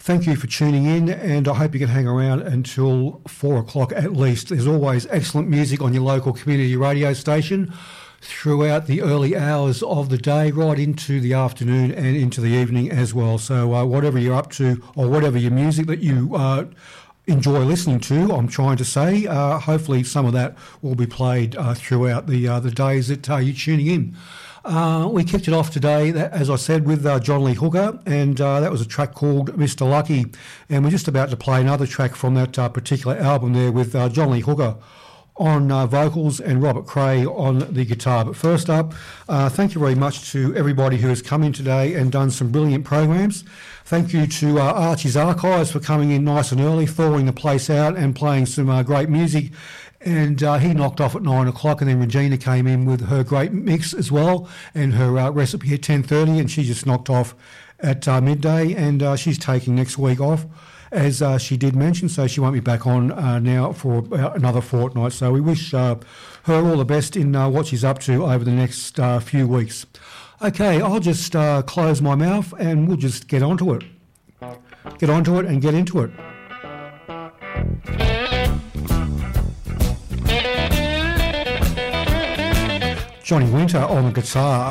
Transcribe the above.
thank you for tuning in, and I hope you can hang around until 4 o'clock at least. There's always excellent music on your local community radio station throughout the early hours of the day, right into the afternoon and into the evening as well. So whatever you're up to, or whatever your music that you enjoy listening to, I'm trying to say, hopefully some of that will be played throughout the days that you're tuning in. We kicked it off today, as I said, with John Lee Hooker, and that was a track called Mr. Lucky, and we're just about to play another track from that particular album there with John Lee Hooker on vocals and Robert Cray on the guitar. But first up, thank you very much to everybody who has come in today and done some brilliant programs. Thank you to Archie's Archives for coming in nice and early, thawing the place out and playing some great music. And he knocked off at 9 o'clock, and then Regina came in with her great mix as well and her recipe at 10:30, and she just knocked off at midday, and she's taking next week off, as she did mention, so she won't be back on now for another fortnight. So we wish her all the best in what she's up to over the next few weeks. Okay, I'll just close my mouth and we'll just get onto it. Get onto it and get into it. Johnny Winter on the guitar.